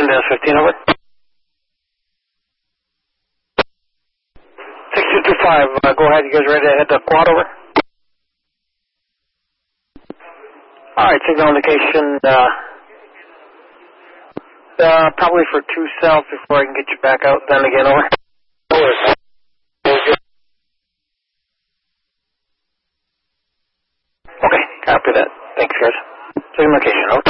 Dennis 15, over. 6225, go ahead, you guys ready to head to quad, over? Alright, signal indication, probably for 2 south before I can get you back out, then again, over. Okay, copy that. Thanks, guys. Signal indication, over.